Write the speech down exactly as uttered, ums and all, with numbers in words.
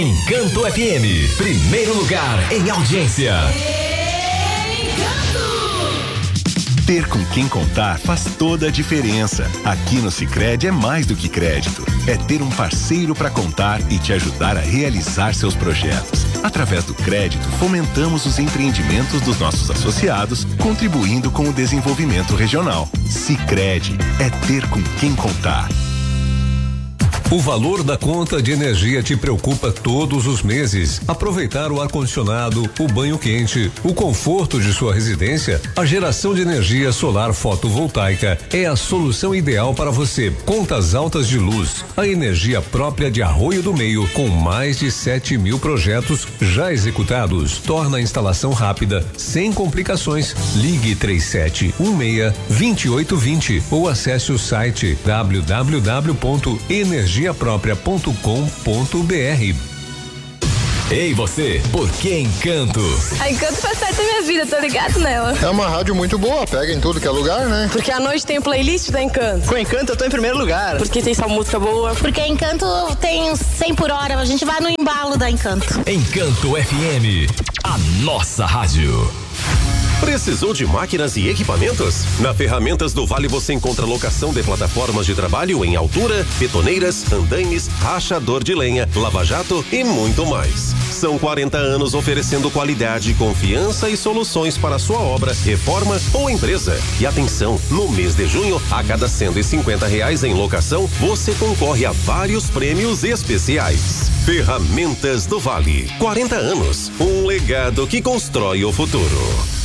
Encanto F M, primeiro lugar em audiência. Ter com quem contar faz toda a diferença. Aqui no Sicredi é mais do que crédito. É ter um parceiro para contar e te ajudar a realizar seus projetos. Através do crédito, fomentamos os empreendimentos dos nossos associados, contribuindo com o desenvolvimento regional. Sicredi é ter com quem contar. O valor da conta de energia te preocupa todos os meses. Aproveitar o ar-condicionado, o banho quente, o conforto de sua residência, a geração de energia solar fotovoltaica é a solução ideal para você. Contas altas de luz, a energia própria de Arroio do Meio, com mais de sete mil projetos já executados, torna a instalação rápida, sem complicações. Ligue três sete um seis, dois oito dois zero ou acesse o site w w w ponto energia própria ponto com ponto b r. Ei, você, por que Encanto? A Encanto faz parte da minha vida, tô ligado nela. É uma rádio muito boa, pega em tudo que é lugar, né? Porque à noite tem o playlist da Encanto. Com Encanto eu tô em primeiro lugar. Porque tem só música boa. Porque Encanto tem cem por hora, a gente vai no embalo da Encanto. Encanto F M, a nossa rádio. Precisou de máquinas e equipamentos? Na Ferramentas do Vale você encontra locação de plataformas de trabalho em altura, betoneiras, andaimes, rachador de lenha, lava-jato e muito mais. São quarenta anos oferecendo qualidade, confiança e soluções para sua obra, reforma ou empresa. E atenção, no mês de junho, a cada cento e cinquenta reais em locação, você concorre a vários prêmios especiais. Ferramentas do Vale. quarenta anos, um legado que constrói o futuro.